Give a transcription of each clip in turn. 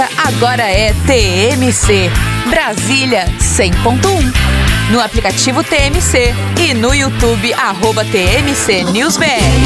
Agora é TMC, Brasília 100.1. No aplicativo TMC e no YouTube, @TMC NewsBR.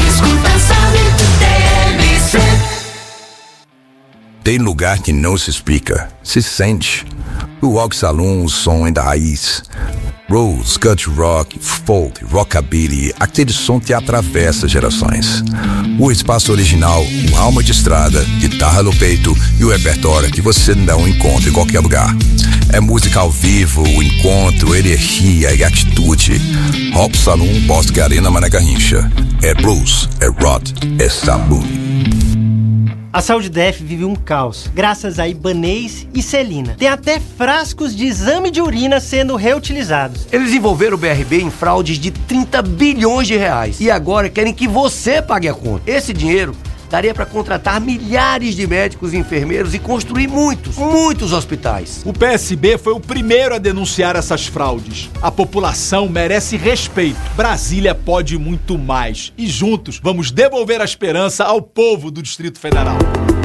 Tem lugar que não se explica, se sente. O Rock Saloon, o som é da raiz. Rose, country rock, folk, rockabilly, aquele som que atravessa gerações. O espaço original, uma alma de estrada, guitarra no peito e o repertório que você não encontra em qualquer lugar. É música ao vivo, o encontro, energia e atitude. Rock Saloon, Bosque Arena, Mané Garrincha. É blues, é rock, é sabune. A Saúde DF vive um caos, graças a Ibanez e Celina. Tem até frascos de exame de urina sendo reutilizados. Eles envolveram o BRB em fraudes de 30 bilhões de reais e agora querem que você pague a conta. Esse dinheiro daria para contratar milhares de médicos e enfermeiros e construir muitos hospitais. O PSB foi o primeiro a denunciar essas fraudes. A população merece respeito. Brasília pode muito mais. E juntos vamos devolver a esperança ao povo do Distrito Federal.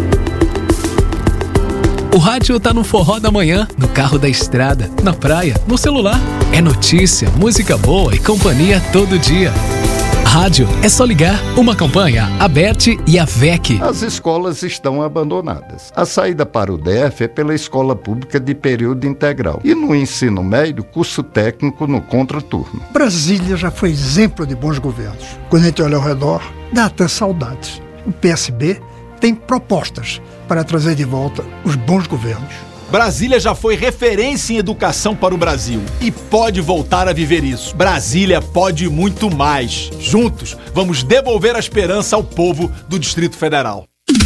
O rádio tá no forró da manhã, no carro da estrada, na praia, no celular. É notícia, música boa e companhia todo dia. Rádio é só ligar. Uma campanha, a BERT e a VEC. As escolas estão abandonadas. A saída para o DF é pela escola pública de período integral. E no ensino médio, curso técnico no contraturno. Brasília já foi exemplo de bons governos. Quando a gente olha ao redor, dá até saudades. O PSB tem propostas para trazer de volta os bons governos. Brasília já foi referência em educação para o Brasil e pode voltar a viver isso. Brasília pode muito mais. Juntos, vamos devolver a esperança ao povo do Distrito Federal.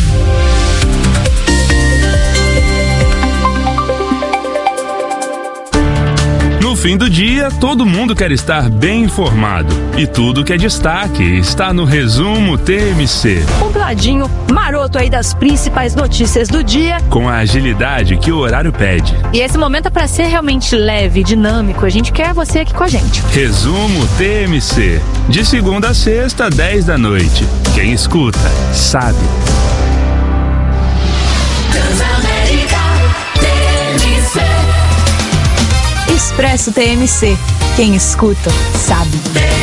No fim do dia, todo mundo quer estar bem informado. E tudo que é destaque está no Resumo TMC. Compladinho, maroto aí das principais notícias do dia. Com a agilidade que o horário pede. E esse momento é para ser realmente leve, dinâmico. A gente quer você aqui com a gente. Resumo TMC. De segunda a sexta, 10 da noite. Quem escuta, sabe. Expresso TMC. Quem escuta, sabe.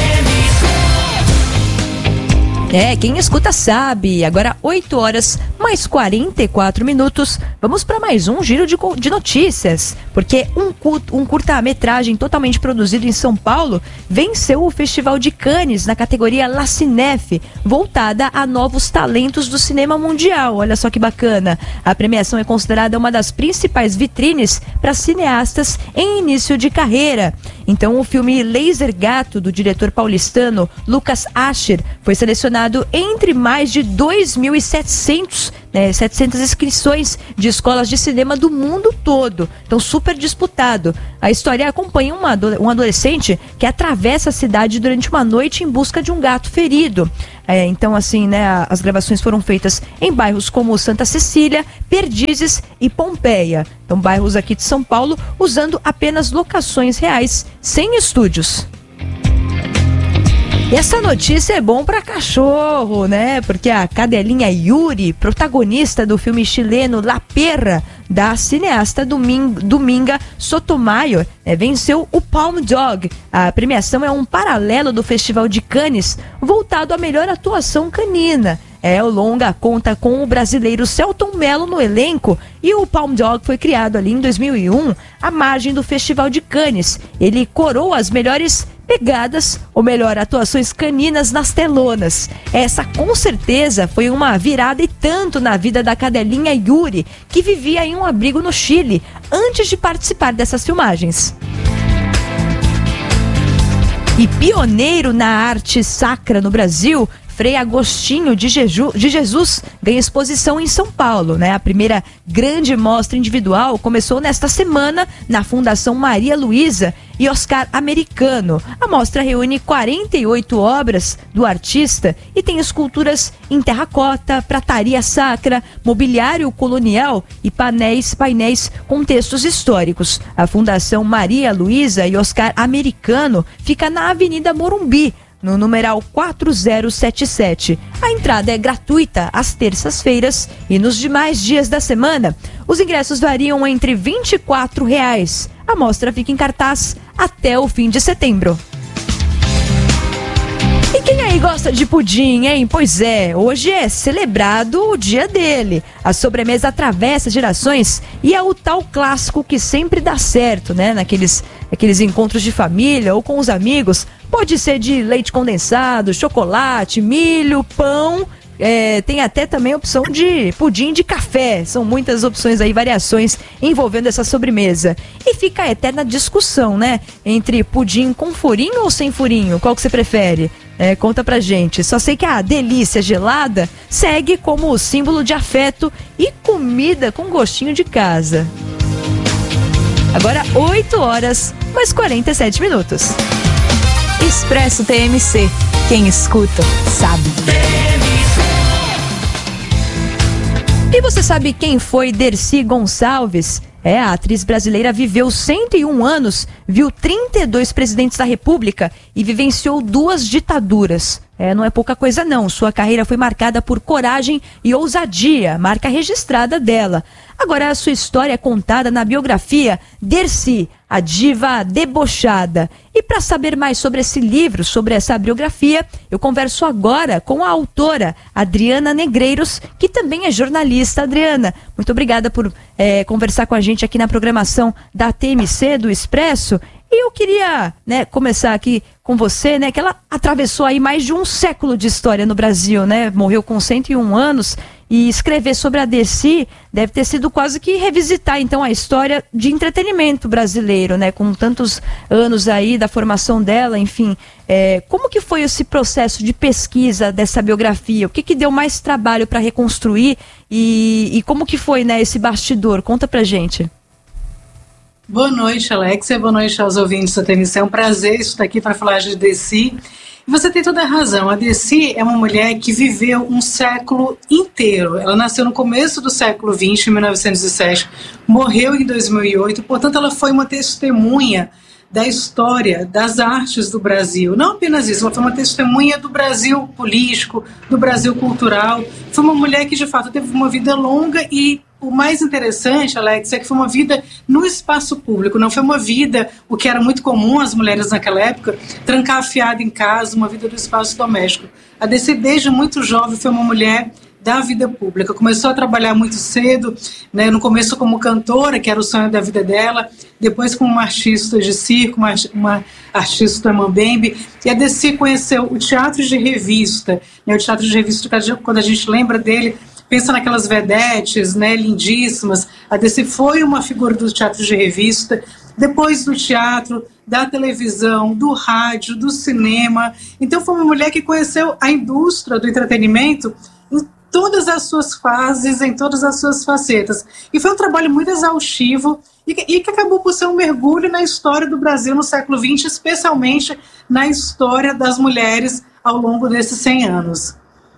Quem escuta sabe. Agora 8 horas mais 44 minutos. Vamos para mais um giro de notícias. Porque um curta-metragem totalmente produzido em São Paulo venceu o Festival de Cannes na categoria La Cinef, voltada a novos talentos do cinema mundial. Olha só que bacana. A premiação é considerada uma das principais vitrines para cineastas em início de carreira. Então o filme Laser Gato, do diretor paulistano Lucas Ascher, foi selecionado entre mais de 2.700 inscrições de escolas de cinema do mundo todo. Então super disputado. A história acompanha um adolescente que atravessa a cidade durante uma noite em busca de um gato ferido. Então assim, as gravações foram feitas em bairros como Santa Cecília, Perdizes e Pompeia. Então bairros aqui de São Paulo, usando apenas locações reais, sem estúdios. E essa notícia é bom para cachorro, né? Porque a cadelinha Yuri, protagonista do filme chileno La Perra, da cineasta Dominga Sotomayor, venceu o Palm Dog. A premiação é um paralelo do Festival de Cannes, voltado à melhor atuação canina. O longa conta com o brasileiro Celton Mello no elenco e o Palm Dog foi criado ali em 2001 à margem do Festival de Cannes. Ele coroa as melhores pegadas, ou melhor, atuações caninas nas telonas. Essa com certeza foi uma virada e tanto na vida da cadelinha Yuri, que vivia em um abrigo no Chile antes de participar dessas filmagens. E pioneiro na arte sacra no Brasil, Frei Agostinho de Jesus ganha exposição em São Paulo, A primeira grande mostra individual começou nesta semana na Fundação Maria Luísa e Oscar Americano. A mostra reúne 48 obras do artista e tem esculturas em terracota, prataria sacra, mobiliário colonial e painéis com textos históricos. A Fundação Maria Luísa e Oscar Americano fica na Avenida Morumbi, no numeral 4077. A entrada é gratuita às terças-feiras e nos demais dias da semana. Os ingressos variam entre R$ 24. A mostra fica em cartaz até o fim de setembro. E quem aí gosta de pudim, hein? Pois é, hoje é celebrado o dia dele. A sobremesa atravessa gerações e é o tal clássico que sempre dá certo, né? Naqueles encontros de família ou com os amigos. Pode ser de leite condensado, chocolate, milho, pão. Tem até também a opção de pudim de café. São muitas opções aí, variações envolvendo essa sobremesa. E fica a eterna discussão, né? Entre pudim com furinho ou sem furinho. Qual que você prefere? Conta pra gente. Só sei que a delícia gelada segue como símbolo de afeto e comida com gostinho de casa. Agora 8 horas, mais 47 minutos. Expresso TMC. Quem escuta, sabe. E você sabe quem foi Dercy Gonçalves? A atriz brasileira viveu 101 anos, viu 32 presidentes da República e vivenciou 2 ditaduras. Não é pouca coisa não, sua carreira foi marcada por coragem e ousadia, marca registrada dela. Agora a sua história é contada na biografia Dercy, a diva debochada. E para saber mais sobre esse livro, sobre essa biografia, eu converso agora com a autora Adriana Negreiros, que também é jornalista. Adriana, muito obrigada por conversar com a gente aqui na programação da TMC, do Expresso. E eu queria, começar aqui com você, que ela atravessou aí mais de um século de história no Brasil, morreu com 101 anos, e escrever sobre a Dercy deve ter sido quase que revisitar, então, a história de entretenimento brasileiro, com tantos anos aí da formação dela, enfim. Como que foi esse processo de pesquisa dessa biografia? O que deu mais trabalho para reconstruir e como que foi, esse bastidor? Conta pra gente. Boa noite, Alexia. Boa noite aos ouvintes da TMC. É um prazer estar aqui para falar de Dercy. E você tem toda a razão. A Dercy é uma mulher que viveu um século inteiro. Ela nasceu no começo do século XX, em 1907. Morreu em 2008. Portanto, ela foi uma testemunha da história das artes do Brasil. Não apenas isso, ela foi uma testemunha do Brasil político, do Brasil cultural. Foi uma mulher que, de fato, teve uma vida longa e o mais interessante, Alex, é que foi uma vida no espaço público, não foi uma vida, o que era muito comum às mulheres naquela época, trancafiada em casa, uma vida do espaço doméstico. A Dercy, desde muito jovem, foi uma mulher da vida pública. Começou a trabalhar muito cedo, no começo como cantora, que era o sonho da vida dela, depois como uma artista de circo, uma artista da Mambembe, e a Dercy conheceu o teatro de revista, o teatro de revista, quando a gente lembra dele, pensa naquelas vedetes, lindíssimas. A Dercy foi uma figura do teatro de revista, depois do teatro, da televisão, do rádio, do cinema. Então foi uma mulher que conheceu a indústria do entretenimento em todas as suas fases, em todas as suas facetas. E foi um trabalho muito exaustivo e que acabou por ser um mergulho na história do Brasil no século XX, especialmente na história das mulheres ao longo desses 100 anos.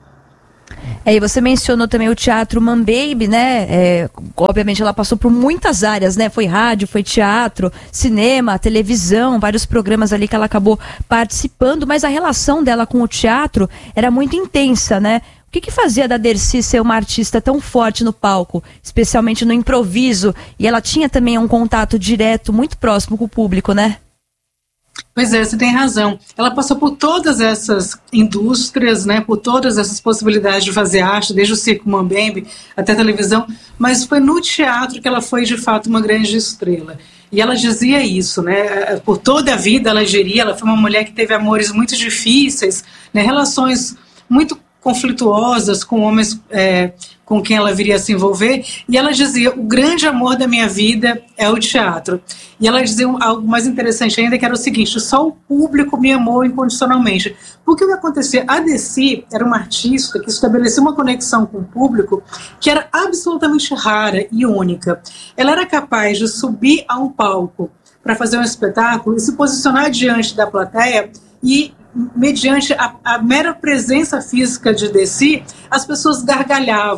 E você mencionou também o Teatro Mambembe, obviamente ela passou por muitas áreas, Foi rádio, foi teatro, cinema, televisão, vários programas ali que ela acabou participando, mas a relação dela com o teatro era muito intensa, O que fazia da Dercy ser uma artista tão forte no palco, especialmente no improviso? E ela tinha também um contato direto, muito próximo com o público, Pois é, você tem razão. Ela passou por todas essas indústrias, por todas essas possibilidades de fazer arte, desde o circo Mambembe até a televisão, mas foi no teatro que ela foi, de fato, uma grande estrela. E ela dizia isso, por toda a vida ela diria, ela foi uma mulher que teve amores muito difíceis, relações muito conflituosas com homens com quem ela viria a se envolver, e ela dizia, o grande amor da minha vida é o teatro. E ela dizia algo mais interessante ainda, que era o seguinte, só o público me amou incondicionalmente. Porque o que acontecia? A Dercy era uma artista que estabeleceu uma conexão com o público que era absolutamente rara e única. Ela era capaz de subir a um palco para fazer um espetáculo e se posicionar diante da plateia e, mediante a mera presença física de Dercy, as pessoas gargalhavam,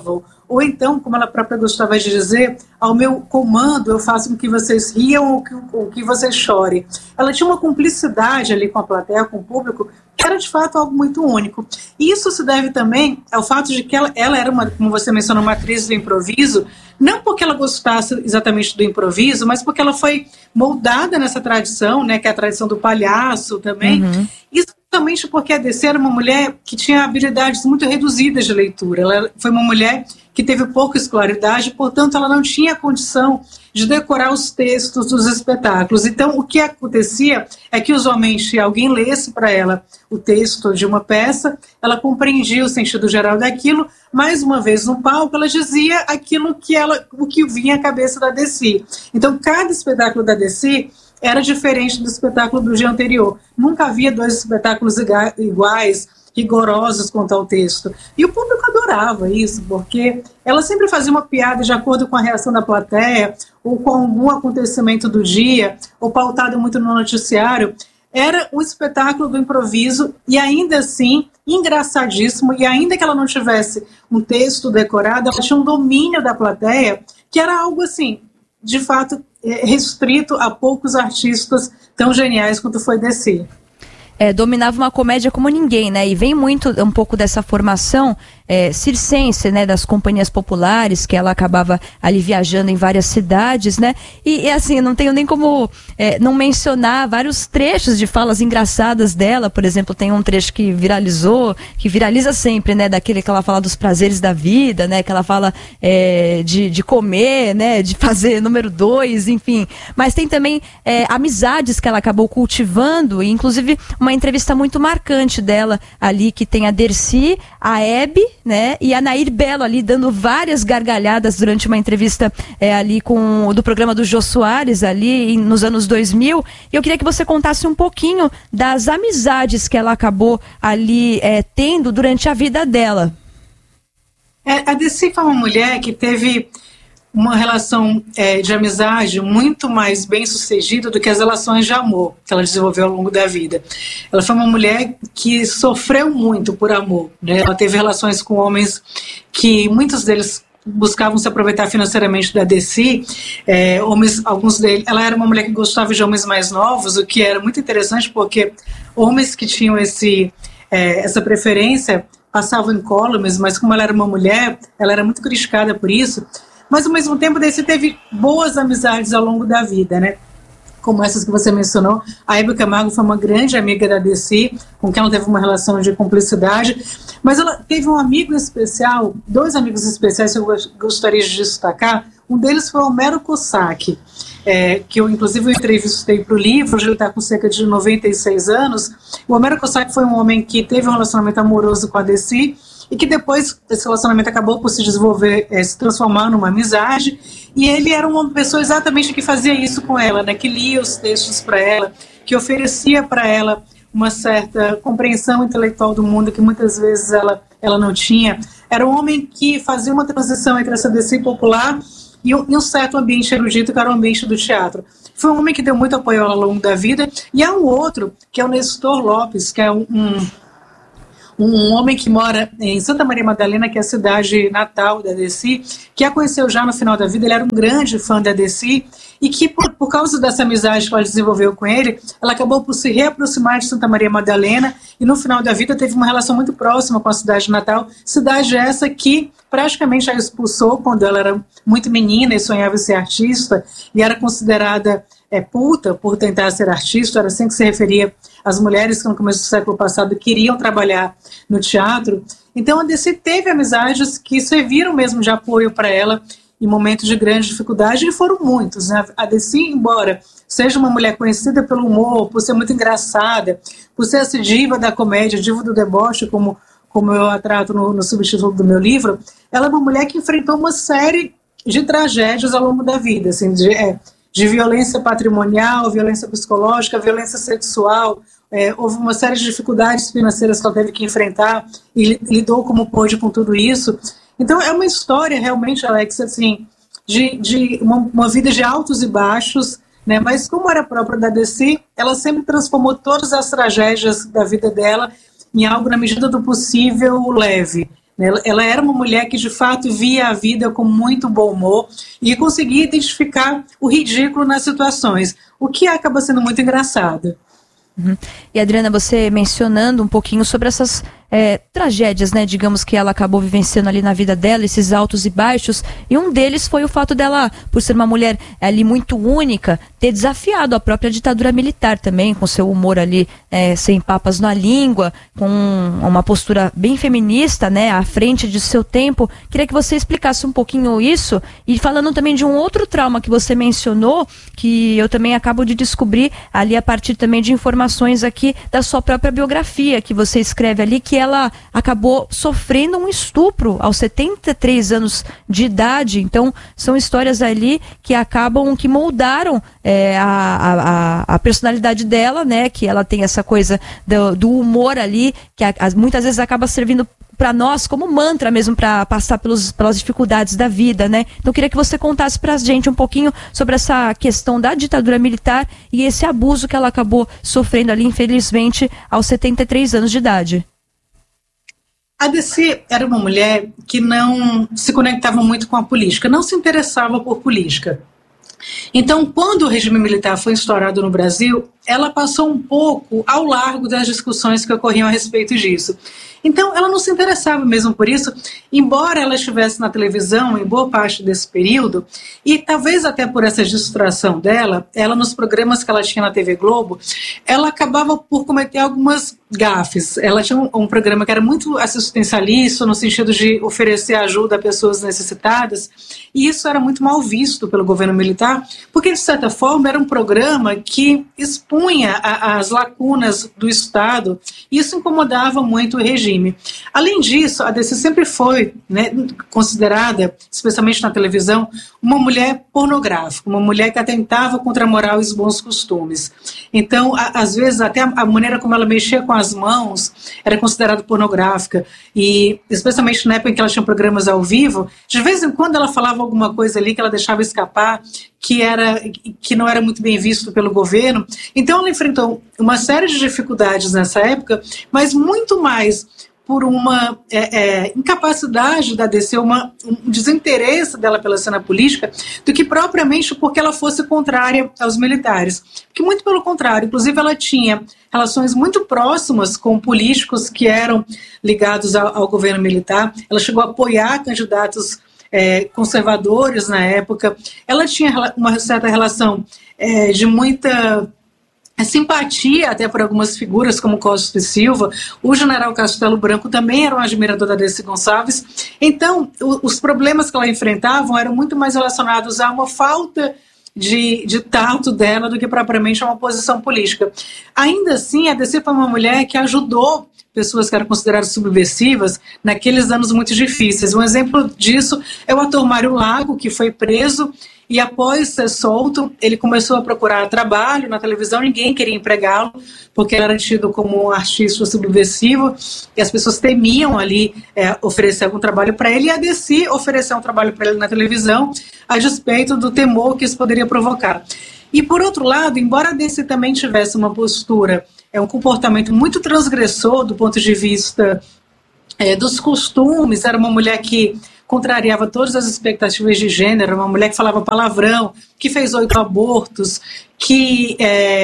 ou então, como ela própria gostava de dizer, ao meu comando eu faço com que vocês riam ou que vocês chorem. Ela tinha uma cumplicidade ali com a plateia, com o público, que era de fato algo muito único. E isso se deve também ao fato de que ela era, como você mencionou, uma atriz do improviso, não porque ela gostasse exatamente do improviso, mas porque ela foi moldada nessa tradição, né, que é a tradição do palhaço também. Isso justamente porque a DC era uma mulher que tinha habilidades muito reduzidas de leitura. Ela foi uma mulher que teve pouca escolaridade, portanto ela não tinha condição de decorar os textos dos espetáculos. Então o que acontecia é que usualmente se alguém lesse para ela o texto de uma peça, ela compreendia o sentido geral daquilo, mais uma vez no palco ela dizia aquilo o que vinha à cabeça da DC. Então cada espetáculo da DC era diferente do espetáculo do dia anterior. Nunca havia dois espetáculos iguais, rigorosos quanto ao texto. E o público adorava isso, porque ela sempre fazia uma piada de acordo com a reação da plateia, ou com algum acontecimento do dia, ou pautado muito no noticiário. Era um espetáculo do improviso, e ainda assim, engraçadíssimo, e ainda que ela não tivesse um texto decorado, ela tinha um domínio da plateia, que era algo assim, de fato, restrito a poucos artistas tão geniais quanto foi DC. Dominava uma comédia como ninguém, né? E vem muito um pouco dessa formação circense, né? Das companhias populares, que ela acabava ali viajando em várias cidades, né? E assim, não tenho nem como não mencionar vários trechos de falas engraçadas dela. Por exemplo, tem um trecho que viraliza sempre, né? Daquele que ela fala dos prazeres da vida, né? Que ela fala de comer, né? De fazer número 2, enfim. Mas tem também amizades que ela acabou cultivando, e inclusive uma entrevista muito marcante dela ali, que tem a Dercy, a Hebe, né, e a Nair Belo ali dando várias gargalhadas durante uma entrevista ali do programa do Jô Soares ali nos anos 2000. E eu queria que você contasse um pouquinho das amizades que ela acabou ali tendo durante a vida dela. A Dercy foi uma mulher que teve uma relação de amizade muito mais bem sucedida do que as relações de amor que ela desenvolveu ao longo da vida. Ela foi uma mulher que sofreu muito por amor, né? Ela teve relações com homens que muitos deles buscavam se aproveitar financeiramente da DC, alguns deles. Ela era uma mulher que gostava de homens mais novos, o que era muito interessante, porque homens que tinham essa preferência passavam incólumes, mas como ela era uma mulher, ela era muito criticada por isso. Mas, ao mesmo tempo, você teve boas amizades ao longo da vida, né? Como essas que você mencionou. A Hebe Camargo foi uma grande amiga da DC, com quem ela teve uma relação de cumplicidade. Mas ela teve um amigo especial, dois amigos especiais que eu gostaria de destacar. Um deles foi o Homero Cossack, que eu, inclusive, entrevistei para o livro. Hoje ele está com cerca de 96 anos. O Homero Cossack foi um homem que teve um relacionamento amoroso com a DC, e que depois esse relacionamento acabou por se desenvolver, se transformar numa amizade, e ele era uma pessoa exatamente que fazia isso com ela, né, que lia os textos para ela, que oferecia para ela uma certa compreensão intelectual do mundo que muitas vezes ela não tinha. Era um homem que fazia uma transição entre essa DC popular e um certo ambiente erudito, que era o ambiente do teatro. Foi um homem que deu muito apoio ao longo da vida. E há um outro, que é o Nestor Lopes, que é um homem que mora em Santa Maria Madalena, que é a cidade natal da DC, que a conheceu já no final da vida. Ele era um grande fã da DC, e que por causa dessa amizade que ela desenvolveu com ele, ela acabou por se reaproximar de Santa Maria Madalena, e no final da vida teve uma relação muito próxima com a cidade natal, cidade essa que praticamente a expulsou quando ela era muito menina e sonhava em ser artista, e era considerada puta por tentar ser artista. Era assim que se referia às mulheres que no começo do século passado queriam trabalhar no teatro. Então a DC teve amizades que serviram mesmo de apoio para ela em momentos de grande dificuldade, e foram muitos, né? A DC, embora seja uma mulher conhecida pelo humor, por ser muito engraçada, por ser essa diva da comédia, diva do deboche, como eu a trato no subtítulo do meu livro, ela é uma mulher que enfrentou uma série de tragédias ao longo da vida, assim, de violência patrimonial, violência psicológica, violência sexual. Houve uma série de dificuldades financeiras que ela teve que enfrentar, e lidou como pôde com tudo isso. Então é uma história realmente, Alex, assim, de uma vida de altos e baixos, né? Mas como era própria da DC, ela sempre transformou todas as tragédias da vida dela em algo, na medida do possível, leve. Ela era uma mulher que, de fato, via a vida com muito bom humor e conseguia identificar o ridículo nas situações, o que acaba sendo muito engraçado. E Adriana, você mencionando um pouquinho sobre essas tragédias, né, digamos, que ela acabou vivenciando ali na vida dela, esses altos e baixos, e um deles foi o fato dela, por ser uma mulher ali muito única, ter desafiado a própria ditadura militar também, com seu humor ali sem papas na língua, com uma postura bem feminista, né, à frente de seu tempo. Queria que você explicasse um pouquinho isso, e falando também de um outro trauma que você mencionou, que eu também acabo de descobrir ali a partir também de informações aqui da sua própria biografia, que você escreve ali, que ela acabou sofrendo um estupro aos 73 anos de idade. Então, são histórias ali que acabam, que moldaram a personalidade dela, né? Que ela tem essa coisa do humor ali, que muitas vezes acaba servindo para nós como mantra mesmo, para passar pelas dificuldades da vida, né? Então, eu queria que você contasse para a gente um pouquinho sobre essa questão da ditadura militar e esse abuso que ela acabou sofrendo ali, infelizmente, aos 73 anos de idade. A Desi era uma mulher que não se conectava muito com a política, não se interessava por política. Então, quando o regime militar foi instaurado no Brasil, ela passou um pouco ao largo das discussões que ocorriam a respeito disso. Então, ela não se interessava mesmo por isso, embora ela estivesse na televisão em boa parte desse período, e talvez até por essa distração dela, ela nos programas que ela tinha na TV Globo, ela acabava por cometer algumas gafes. Ela tinha um programa que era muito assistencialista, no sentido de oferecer ajuda a pessoas necessitadas, e isso era muito mal visto pelo governo militar, porque, de certa forma, era um programa que expunha as lacunas do Estado, e isso incomodava muito o regime. Além disso, a Desi sempre foi, né, considerada, especialmente na televisão, uma mulher pornográfica, uma mulher que atentava contra a moral e os bons costumes. Então, às vezes, até a maneira como ela mexia com as mãos era considerada pornográfica, e especialmente na época em que ela tinha programas ao vivo, de vez em quando ela falava alguma coisa ali que ela deixava escapar, que não era muito bem visto pelo governo. Então ela enfrentou uma série de dificuldades nessa época, mas muito mais por uma incapacidade da DC, um desinteresse dela pela cena política, do que propriamente porque ela fosse contrária aos militares. Que muito pelo contrário, inclusive ela tinha relações muito próximas com políticos que eram ligados ao governo militar. Ela chegou a apoiar candidatos conservadores na época. Ela tinha uma certa relação de muita simpatia até por algumas figuras como Costa e Silva. O general Castelo Branco também era um admirador da Desi Gonçalves. Então, os problemas que ela enfrentava eram muito mais relacionados a uma falta de tato dela do que propriamente a uma posição política. Ainda assim, a Desi foi uma mulher que ajudou pessoas que eram consideradas subversivas naqueles anos muito difíceis. Um exemplo disso é o ator Mário Lago, que foi preso e após ser solto, ele começou a procurar trabalho na televisão, ninguém queria empregá-lo, porque ele era tido como um artista subversivo, e as pessoas temiam ali oferecer algum trabalho para ele, e a Desi ofereceu um trabalho para ele na televisão, a despeito do temor que isso poderia provocar. E por outro lado, embora a Desi também tivesse uma postura, um comportamento muito transgressor do ponto de vista dos costumes, era uma mulher que contrariava todas as expectativas de gênero, uma mulher que falava palavrão, que fez 8 abortos, que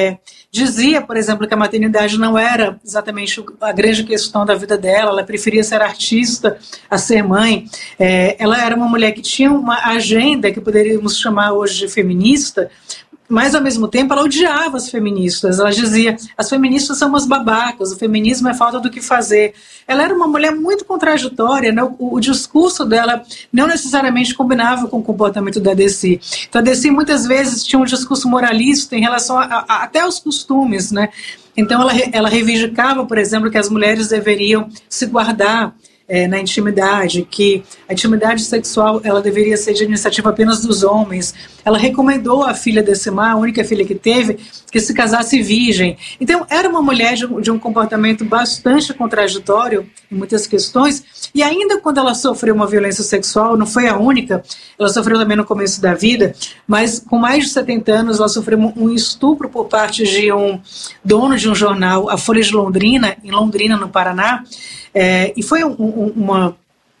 dizia, por exemplo, que a maternidade não era exatamente a grande questão da vida dela, ela preferia ser artista a ser mãe. Ela era uma mulher que tinha uma agenda que poderíamos chamar hoje de feminista, mas, ao mesmo tempo, ela odiava as feministas. Ela dizia, as feministas são umas babacas, o feminismo é falta do que fazer. Ela era uma mulher muito contraditória, né? O discurso dela não necessariamente combinava com o comportamento da Desi. Então, a Desi, muitas vezes, tinha um discurso moralista em relação até aos costumes, né? Então, ela reivindicava, por exemplo, que as mulheres deveriam se guardar na intimidade, que a intimidade sexual ela deveria ser de iniciativa apenas dos homens. Ela recomendou à filha Decimar, a única filha que teve, que se casasse virgem. Então, era uma mulher de um comportamento bastante contraditório em muitas questões, e ainda quando ela sofreu uma violência sexual, não foi a única, ela sofreu também no começo da vida, mas com mais de 70 anos ela sofreu um estupro por parte de um dono de um jornal, a Folha de Londrina, em Londrina, no Paraná, e foi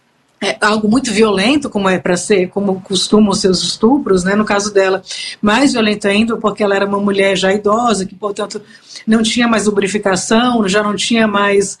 algo muito violento, como é para ser, como costumam ser os estupros, né? No caso dela, mais violento ainda, porque ela era uma mulher já idosa, que, portanto, não tinha mais lubrificação, já não tinha mais...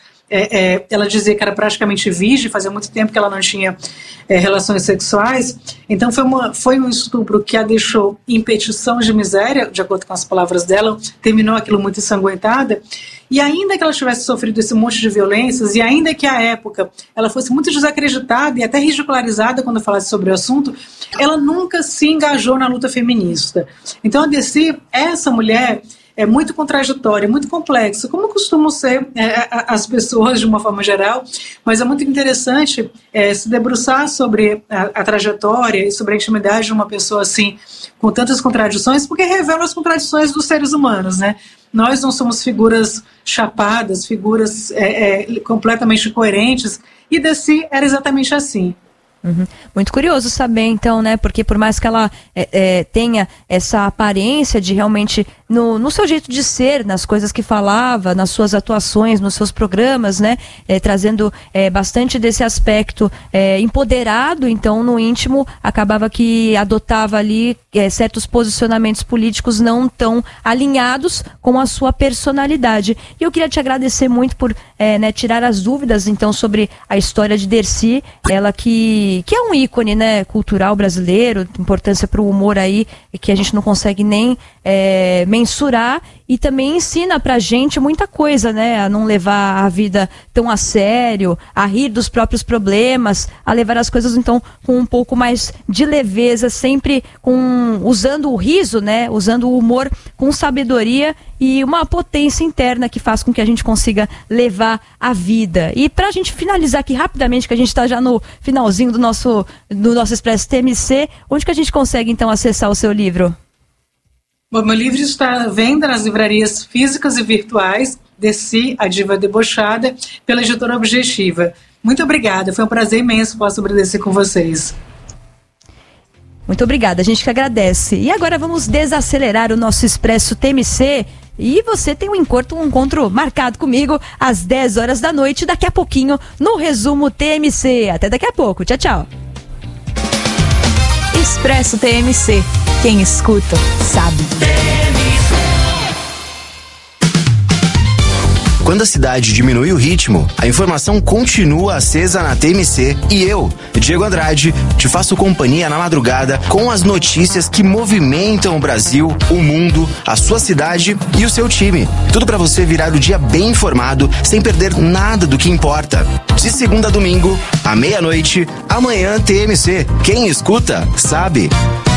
ela dizia que era praticamente virgem, fazia muito tempo que ela não tinha relações sexuais. Então foi um estupro que a deixou em petição de miséria, de acordo com as palavras dela, terminou aquilo muito ensanguentada. E ainda que ela tivesse sofrido esse monte de violências, e ainda que à época ela fosse muito desacreditada e até ridicularizada quando falasse sobre o assunto, ela nunca se engajou na luta feminista. Então a Dercy, essa mulher, é muito contraditória, muito complexa, como costumam ser as pessoas de uma forma geral, mas é muito interessante se debruçar sobre a trajetória e sobre a intimidade de uma pessoa assim, com tantas contradições, porque revela as contradições dos seres humanos, né? Nós não somos figuras chapadas, figuras completamente coerentes, e Dercy era exatamente assim. Uhum. Muito curioso saber, então, né? Porque por mais que ela tenha essa aparência de realmente, no seu jeito de ser, nas coisas que falava, nas suas atuações, nos seus programas, né? Trazendo bastante desse aspecto empoderado, então, no íntimo, acabava que adotava ali certos posicionamentos políticos não tão alinhados com a sua personalidade. E eu queria te agradecer muito por tirar as dúvidas, então, sobre a história de Dercy, ela que é um ícone, né, cultural brasileiro, importância para o humor aí, que a gente não consegue nem mensurar, e também ensina pra gente muita coisa, né, a não levar a vida tão a sério, a rir dos próprios problemas, a levar as coisas, então, com um pouco mais de leveza, sempre usando o riso, né, usando o humor com sabedoria e uma potência interna que faz com que a gente consiga levar a vida. E pra gente finalizar aqui rapidamente, que a gente tá já no finalzinho do nosso Expresso TMC, onde que a gente consegue, então, acessar o seu livro? Bom, meu livro está à venda nas livrarias físicas e virtuais, Dercy, a Diva Debochada, pela editora Objetiva. Muito obrigada, foi um prazer imenso falar sobre Dercy com vocês. Muito obrigada, a gente que agradece. E agora vamos desacelerar o nosso Expresso TMC. E você tem um encontro marcado comigo às 10 horas da noite, daqui a pouquinho, no Resumo TMC. Até daqui a pouco. Tchau, tchau. Expresso TMC. Quem escuta, sabe. Quando a cidade diminui o ritmo, a informação continua acesa na TMC e eu, Diego Andrade, te faço companhia na madrugada com as notícias que movimentam o Brasil, o mundo, a sua cidade e o seu time. Tudo para você virar o dia bem informado, sem perder nada do que importa. De segunda a domingo, à meia-noite, amanhã TMC. Quem escuta, sabe.